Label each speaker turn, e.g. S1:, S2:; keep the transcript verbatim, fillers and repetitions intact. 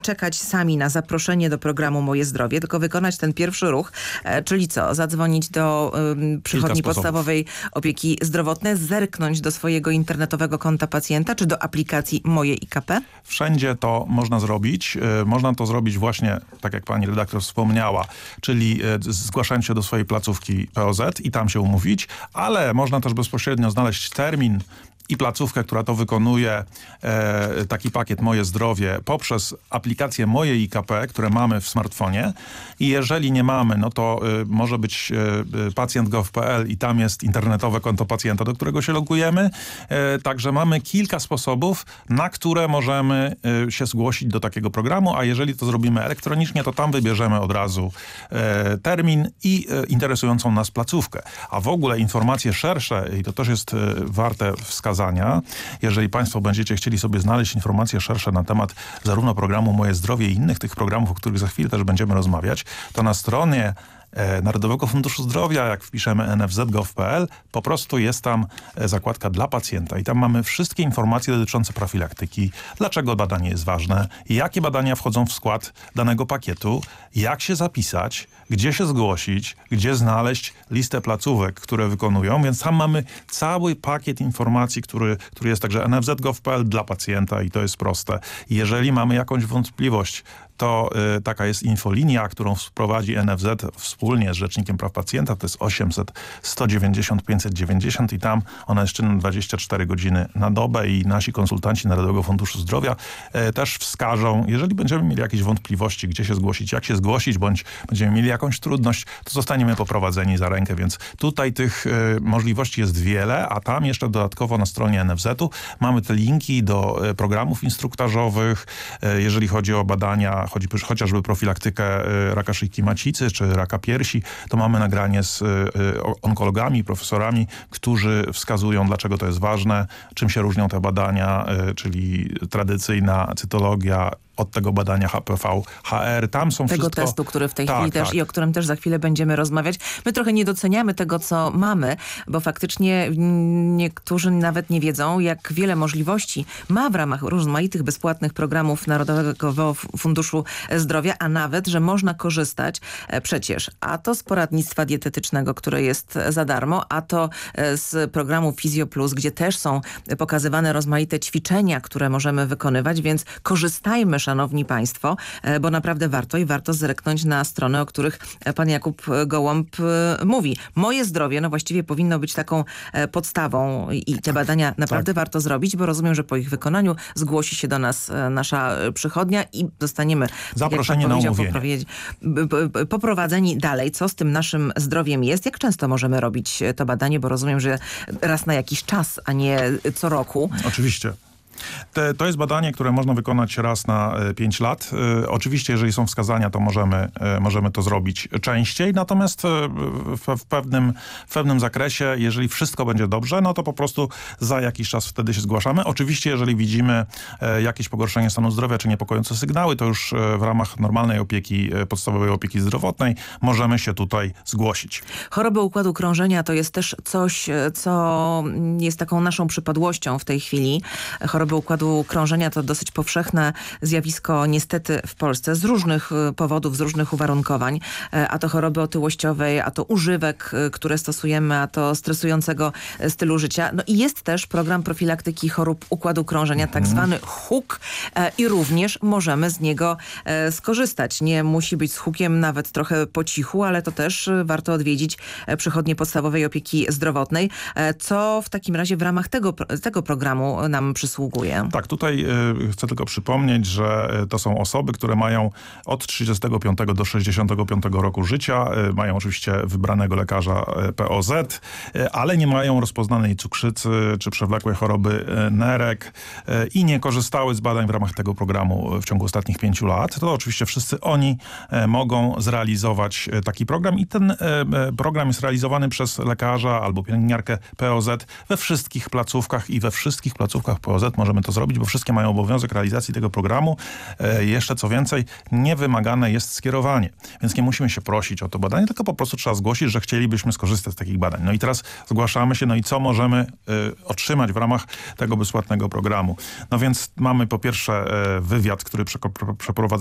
S1: czekać sami na zaproszenie do programu Moje Zdrowie, tylko wykonać ten pierwszy ruch, e, czyli co? Zadzwonić do y, przychodni podstawowej opieki zdrowotnej, zerknąć do swojego internetowego konta pacjenta, czy do aplikacji Moje I K P?
S2: Wszędzie to można zrobić. Y, można to zrobić właśnie, tak jak pani redaktor wspomniała, czyli y, zgłaszając się do swojej placówki P O Z i tam się umówić, ale można też bezpośrednio znaleźć termin i placówkę, która to wykonuje, e, taki pakiet Moje Zdrowie poprzez aplikację Moje I K P, które mamy w smartfonie. I jeżeli nie mamy, no to y, może być y, pacjent kropka gov kropka p l i tam jest internetowe konto pacjenta, do którego się logujemy. E, także mamy kilka sposobów, na które możemy y, się zgłosić do takiego programu, a jeżeli to zrobimy elektronicznie, to tam wybierzemy od razu e, termin i e, interesującą nas placówkę. A w ogóle informacje szersze, i to też jest e, warte wskazania, jeżeli państwo będziecie chcieli sobie znaleźć informacje szersze na temat zarówno programu Moje Zdrowie i innych tych programów, o których za chwilę też będziemy rozmawiać, to na stronie e, Narodowego Funduszu Zdrowia, jak wpiszemy n f z kropka gov kropka p l, po prostu jest tam e, zakładka dla pacjenta i tam mamy wszystkie informacje dotyczące profilaktyki, dlaczego badanie jest ważne, jakie badania wchodzą w skład danego pakietu, jak się zapisać, gdzie się zgłosić, gdzie znaleźć listę placówek, które wykonują, więc tam mamy cały pakiet informacji, który, który jest także n f z kropka gov kropka p l dla pacjenta i to jest proste. Jeżeli mamy jakąś wątpliwość, to y, taka jest infolinia, którą wprowadzi N F Z wspólnie z Rzecznikiem Praw Pacjenta, to jest osiemset sto dziewięćdziesiąt pięćset dziewięćdziesiąt i tam ona jest czynna dwadzieścia cztery godziny na dobę i nasi konsultanci Narodowego Funduszu Zdrowia y, też wskażą, jeżeli będziemy mieli jakieś wątpliwości, gdzie się zgłosić, jak się zgłosić, bądź będziemy mieli jakąś trudność, to zostaniemy poprowadzeni za rękę, więc tutaj tych y, możliwości jest wiele, a tam jeszcze dodatkowo na stronie N F Z u mamy te linki do y, programów instruktażowych, y, jeżeli chodzi o badania, chodzi chociażby profilaktykę y, raka szyjki macicy czy raka piersi, to mamy nagranie z y, y, onkologami, profesorami, którzy wskazują, dlaczego to jest ważne, czym się różnią te badania, y, czyli tradycyjna cytologia od tego badania H P V H R. Tam są
S1: tego
S2: wszystko...
S1: testu, który w tej
S2: tak,
S1: chwili też
S2: tak.
S1: i o którym też za chwilę będziemy rozmawiać. My trochę nie doceniamy tego, co mamy, bo faktycznie niektórzy nawet nie wiedzą, jak wiele możliwości ma w ramach rozmaitych bezpłatnych programów Narodowego Funduszu Zdrowia, a nawet, że można korzystać przecież a to z poradnictwa dietetycznego, które jest za darmo, a to z programu Fizjo Plus, gdzie też są pokazywane rozmaite ćwiczenia, które możemy wykonywać, więc korzystajmy, szanowni państwo, bo naprawdę warto i warto zerknąć na strony, o których pan Jakub Gołąb mówi. Moje Zdrowie, no właściwie powinno być taką podstawą i te badania naprawdę tak. warto zrobić, bo rozumiem, że po ich wykonaniu zgłosi się do nas nasza przychodnia i dostaniemy
S2: zaproszenie na umówienie.
S1: Poprowadzeni dalej. Co z tym naszym zdrowiem jest? Jak często możemy robić to badanie? Bo rozumiem, że raz na jakiś czas, a nie co roku.
S2: Oczywiście. Te, to jest badanie, które można wykonać raz na e, pięć lat. E, oczywiście, jeżeli są wskazania, to możemy, e, możemy to zrobić częściej, natomiast e, w, w, pewnym, w pewnym zakresie, jeżeli wszystko będzie dobrze, no to po prostu za jakiś czas wtedy się zgłaszamy. Oczywiście, jeżeli widzimy e, jakieś pogorszenie stanu zdrowia, czy niepokojące sygnały, to już e, w ramach normalnej opieki, e, podstawowej opieki zdrowotnej możemy się tutaj zgłosić.
S1: Choroby układu krążenia to jest też coś, co jest taką naszą przypadłością w tej chwili. Choroby układu krążenia to dosyć powszechne zjawisko niestety w Polsce z różnych powodów, z różnych uwarunkowań, a to choroby otyłościowej, a to używek, które stosujemy, a to stresującego stylu życia. No i jest też program profilaktyki chorób układu krążenia, tak zwany huk i również możemy z niego skorzystać. Nie musi być z hukiem nawet trochę po cichu, ale to też warto odwiedzić przychodnię podstawowej opieki zdrowotnej, co w takim razie w ramach tego, tego programu nam przysługuje.
S2: Tak, tutaj y, chcę tylko przypomnieć, że y, to są osoby, które mają od trzydziestego piątego do sześćdziesiątego piątego roku życia, y, mają oczywiście wybranego lekarza y, P O Z, y, ale nie mają rozpoznanej cukrzycy czy przewlekłej choroby y, nerek y, i nie korzystały z badań w ramach tego programu w ciągu ostatnich pięciu lat. To oczywiście wszyscy oni y, mogą zrealizować y, taki program i ten y, y, program jest realizowany przez lekarza albo pielęgniarkę P O Z we wszystkich placówkach i we wszystkich placówkach P O Z możemy to zrobić, bo wszystkie mają obowiązek realizacji tego programu. E, jeszcze co więcej, nie wymagane jest skierowanie, więc nie musimy się prosić o to badanie, tylko po prostu trzeba zgłosić, że chcielibyśmy skorzystać z takich badań. No i teraz zgłaszamy się, no i co możemy e, otrzymać w ramach tego bezpłatnego programu. No więc mamy po pierwsze e, wywiad, który przeprowadzamy